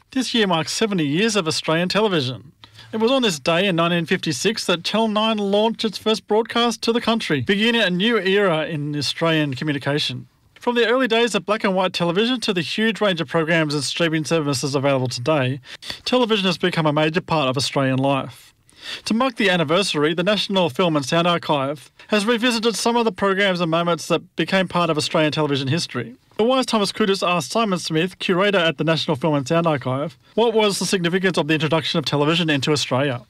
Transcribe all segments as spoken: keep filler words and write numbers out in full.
This year marks seventy years of Australian television. It was on this day in nineteen fifty-six that Channel nine launched its first broadcast to the country, beginning a new era in Australian communication. From the early days of black and white television to the huge range of programs and streaming services available today, television has become a major part of Australian life. To mark the anniversary, the National Film and Sound Archive has revisited some of the programs and moments that became part of Australian television history. The wise Thomas Kudus asked Simon Smith, curator at the National Film and Sound Archive, what was the significance of the introduction of television into Australia?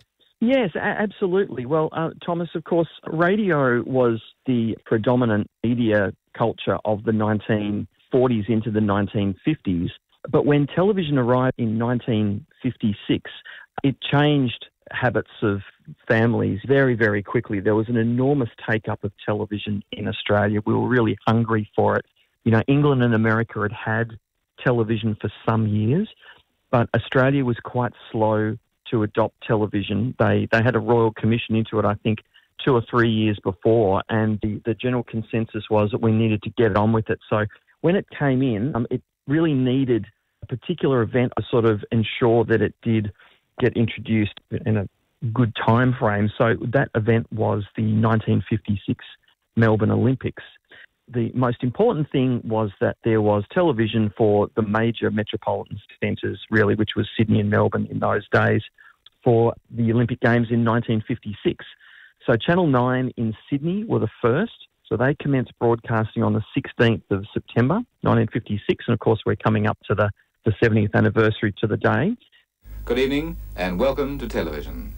Yes, a- absolutely. Well, uh, Thomas, of course, radio was the predominant media culture of the nineteen forties into the nineteen fifties. But when television arrived in nineteen fifty-six, it changed habits of families very, very quickly. There was an enormous take-up of television in Australia. We were really hungry for it. You know, England and America had had television for some years, but Australia was quite slow to adopt television. They they had a royal commission into it, I think, two or three years before, and the, the general consensus was that we needed to get on with it. So when it came in, um, it really needed a particular event to sort of ensure that it did get introduced in a good time frame. So that event was the nineteen fifty-six Melbourne Olympics. The most important thing was that there was television for the major metropolitan centres, really, which was Sydney and Melbourne in those days, for the Olympic Games in nineteen fifty-six. So Channel nine in Sydney were the first. So they commenced broadcasting on the sixteenth of September, nineteen fifty-six. And, of course, we're coming up to the, the seventieth anniversary to the day. Good evening and welcome to television.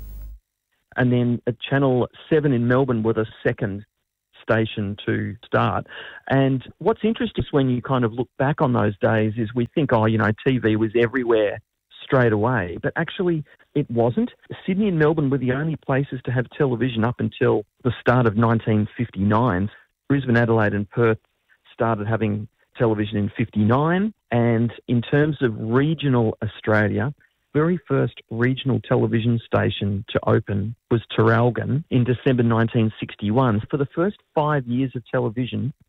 And then at Channel seven in Melbourne were the second station to start. And what's interesting is when you kind of look back on those days is we think, oh, you know, T V was everywhere straight away. But actually it wasn't. Sydney and Melbourne were the only places to have television up until the start of nineteen fifty-nine. Brisbane, Adelaide and Perth started having television in fifty-nine. And in terms of regional Australia, very first regional television station to open was Traralgon in December nineteen sixty-one. For the first five years of television,